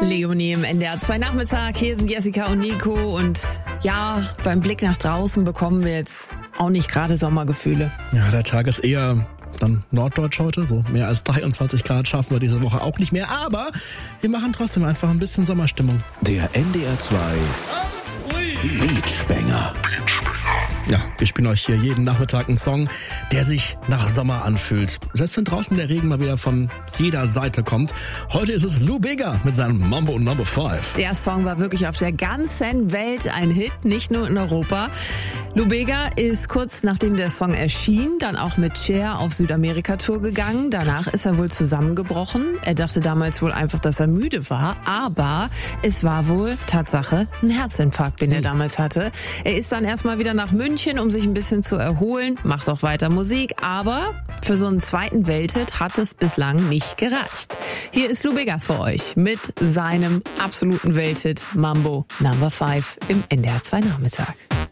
Leonie im NDR 2 Nachmittag. Hier sind Jessica und Nico. Und ja, beim Blick nach draußen bekommen wir jetzt auch nicht gerade Sommergefühle. Ja, der Tag ist eher dann norddeutsch heute. So mehr als 23 Grad schaffen wir diese Woche auch nicht mehr. Aber wir machen trotzdem einfach ein bisschen Sommerstimmung. Der NDR 2 Beachbanger. Ja, wir spielen euch hier jeden Nachmittag einen Song, der sich nach Sommer anfühlt. Selbst wenn draußen der Regen mal wieder von jeder Seite kommt. Heute ist es Lou Bega mit seinem Mambo No. 5. Der Song war wirklich auf der ganzen Welt ein Hit, nicht nur in Europa. Lou Bega ist kurz nachdem der Song erschien, dann auch mit Cher auf Südamerika-Tour gegangen. Danach ist er wohl zusammengebrochen. Er dachte damals wohl einfach, dass er müde war. Aber es war wohl Tatsache ein Herzinfarkt, den er damals hatte. Er ist dann erstmal wieder nach München, um sich ein bisschen zu erholen. Macht auch weiter Musik. Aber für so einen zweiten Welthit hat es bislang nicht gereicht. Hier ist Lou Bega für euch mit seinem absoluten Welthit Mambo No. 5 im NDR 2 Nachmittag.